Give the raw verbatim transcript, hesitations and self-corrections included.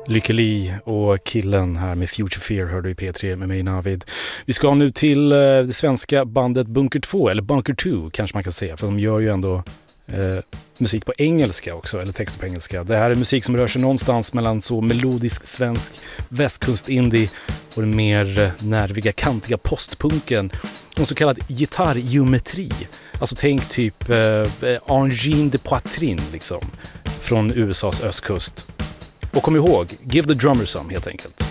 Lykke Li och Killen här med Future Fear hör du i P tre med mig Navid. Vi ska nu till eh, det svenska bandet Bunker två, eller Bunker två kanske man kan säga, för de gör ju ändå eh, musik på engelska också, eller text på engelska. Det här är musik som rör sig någonstans mellan så melodisk svensk västkust-indie och den mer eh, nerviga, kantiga postpunken och så kallad gitarrgeometri. Alltså tänk typ eh, Angine de Poitrine liksom, från U S A:s östkust. Och kom ihåg, give the drummer some helt enkelt.